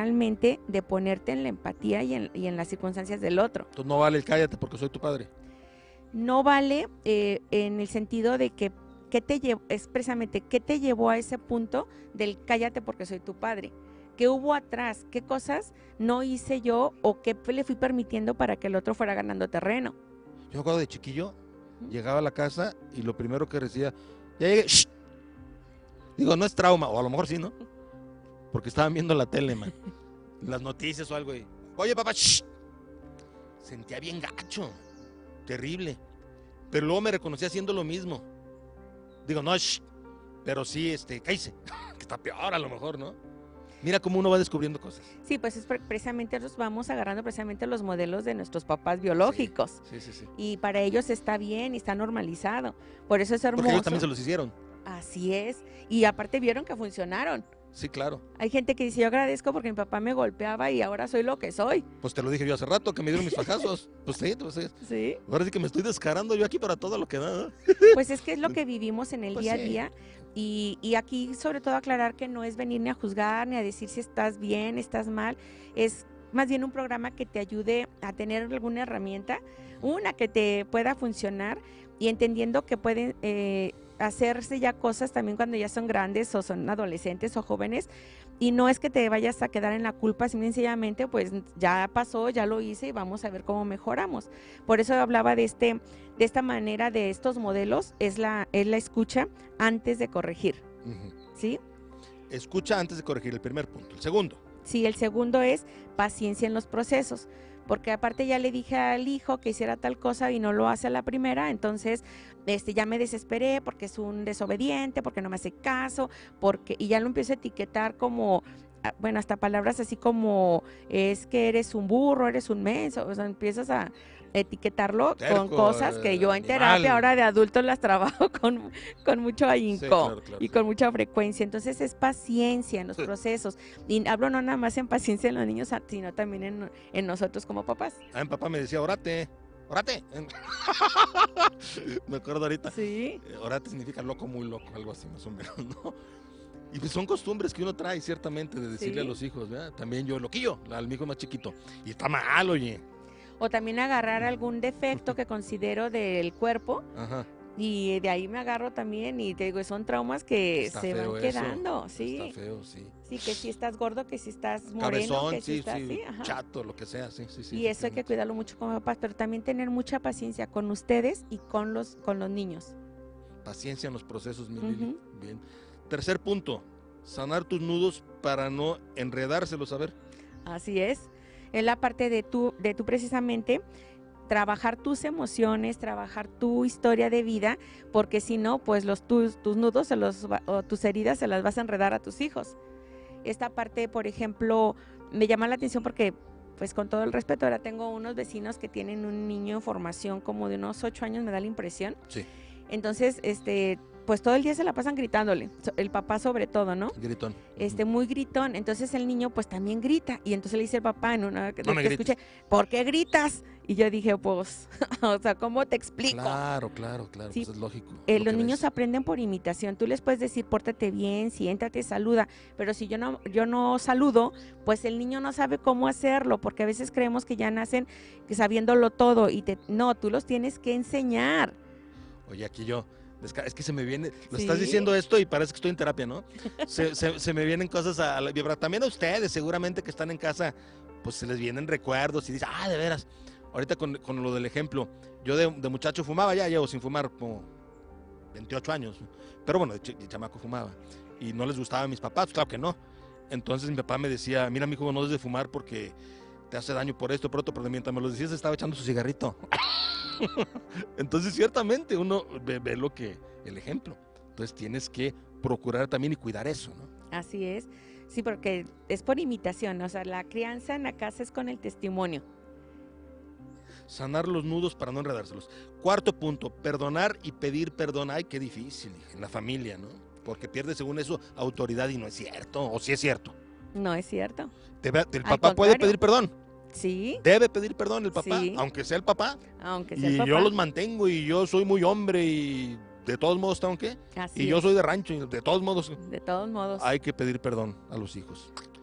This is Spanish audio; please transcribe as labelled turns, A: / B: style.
A: emocionalmente de ponerte en la empatía y en las circunstancias del otro.
B: Entonces no vale el cállate porque soy tu padre.
A: No vale en el sentido de que ¿qué te llevó a ese punto del cállate porque soy tu padre? ¿Qué hubo atrás? ¿Qué cosas no hice yo o qué le fui permitiendo para que el otro fuera ganando terreno?
B: Yo me acuerdo de chiquillo, llegaba a la casa y lo primero que decía, ya llegué, ¡shh! Digo, no es trauma, o a lo mejor sí, ¿no? Porque estaban viendo la tele, man. Las noticias o algo y, oye papá, ¡shh! Sentía bien gacho, terrible. Pero luego me reconocía haciendo lo mismo. Digo, no, ¡shh! Pero sí, cállese, que está peor a lo mejor, ¿no? Mira cómo uno va descubriendo cosas.
A: Sí, pues es precisamente nos vamos agarrando precisamente los modelos de nuestros papás biológicos.
B: Sí.
A: Y para ellos está bien y está normalizado. Por eso es hermoso.
B: Porque ellos también se los hicieron.
A: Así es. Y aparte vieron que funcionaron.
B: Sí, claro.
A: Hay gente que dice, yo agradezco porque mi papá me golpeaba y ahora soy lo que soy.
B: Pues te lo dije yo hace rato, que me dieron mis fajazos. Pues sí.
A: Sí.
B: Ahora sí que me estoy descarando yo aquí para todo lo que da, ¿no?
A: Pues es que es lo que vivimos en el
B: Pues
A: día a
B: sí.
A: día. Y aquí sobre todo aclarar que no es venir ni a juzgar, ni a decir si estás bien, estás mal. Es más bien un programa que te ayude a tener alguna herramienta, una que te pueda funcionar y entendiendo que pueden hacerse ya cosas también cuando ya son grandes o son adolescentes o jóvenes. Y no es que te vayas a quedar en la culpa, simple y sencillamente, pues ya pasó, ya lo hice y vamos a ver cómo mejoramos. Por eso hablaba de esta manera, de estos modelos, es la escucha antes de corregir, ¿sí?
B: Escucha antes de corregir, el primer punto. El segundo.
A: Sí, el segundo es paciencia en los procesos, porque aparte ya le dije al hijo que hiciera tal cosa y no lo hace a la primera, entonces ya me desesperé porque es un desobediente, porque no me hace caso, y ya lo empiezo a etiquetar como, bueno, hasta palabras así como es que eres un burro, eres un menso, o sea, empiezas a etiquetarlo
B: Terco,
A: con cosas que yo en
B: animal.
A: terapia ahora de adulto las trabajo con mucho ahínco
B: claro,
A: y con mucha frecuencia. Entonces es paciencia en los procesos. Y hablo no nada más en paciencia en los niños, sino también en nosotros como papás.
B: Mi papá me decía, orate. Me acuerdo ahorita.
A: Sí.
B: Orate significa loco, muy loco, algo así más o menos, ¿no? Y pues son costumbres que uno trae ciertamente de decirle a los hijos, ¿verdad? También yo, loquillo, al mi hijo más chiquito. Y está mal, oye.
A: O también agarrar algún defecto que considero del cuerpo.
B: Ajá.
A: Y de ahí me agarro también y te digo, son traumas que
B: Está
A: se van
B: feo
A: quedando,
B: eso.
A: sí.
B: Está feo, sí.
A: Sí, que si estás gordo, que si estás moreno,
B: Cabezón,
A: que si estás así, ajá.
B: chato, lo que sea, sí.
A: Y eso hay que cuidarlo mucho como papás, pero también tener mucha paciencia con ustedes y con los niños.
B: Paciencia en los procesos, mi Lili. Bien. Tercer punto, sanar tus nudos para no enredárselos, a ver.
A: Así es la parte de tú precisamente trabajar tus emociones, trabajar tu historia de vida, porque si no, pues tus nudos o tus heridas se las vas a enredar a tus hijos. Esta parte, por ejemplo, me llama la atención porque, pues con todo el respeto, ahora tengo unos vecinos que tienen un niño en formación como de unos 8 años, me da la impresión.
B: Sí.
A: Entonces, pues todo el día se la pasan gritándole, el papá sobre todo, ¿no?
B: Gritón.
A: Muy gritón, entonces el niño pues también grita, y entonces le dice el papá en una que escuché, ¿por qué gritas? Y yo dije, pues, o sea, ¿cómo te explico?
B: Claro,
A: sí,
B: pues es lógico.
A: Los niños aprenden por imitación, tú les puedes decir, pórtate bien, siéntate, saluda, pero si yo no saludo, pues el niño no sabe cómo hacerlo, porque a veces creemos que ya nacen sabiéndolo todo, no, tú los tienes que enseñar.
B: Oye, aquí es que se me viene, lo estás diciendo esto y parece que estoy en terapia, ¿no? Se me vienen cosas a la vibra. También a ustedes, seguramente que están en casa, pues se les vienen recuerdos y dicen, de veras. Ahorita con lo del ejemplo, yo de muchacho fumaba, ya llevo sin fumar como 28 años, pero bueno, de chamaco fumaba y no les gustaba a mis papás, claro que no. Entonces mi papá me decía, mira, mijo, no debes de fumar porque te hace daño por esto, por otro, pero mientras me lo decías estaba echando su cigarrito. Entonces ciertamente uno ve el ejemplo, entonces tienes que procurar también y cuidar eso, ¿no?
A: Así es, sí, porque es por imitación, o sea, la crianza en la casa es con el testimonio.
B: Sanar los nudos para no enredárselos. Cuarto punto, perdonar y pedir perdón. Ay, qué difícil en la familia, ¿no? Porque pierde según eso autoridad y no es cierto, o sí es cierto.
A: No es cierto.
B: El papá puede pedir perdón.
A: Sí.
B: Debe pedir perdón el papá,
A: sí.
B: aunque sea el papá.
A: Aunque sea el papá.
B: Y yo los mantengo y yo soy muy hombre y de todos modos tengo que.
A: Así
B: y yo soy de rancho y de todos modos.
A: De todos modos.
B: Hay que pedir perdón a los hijos.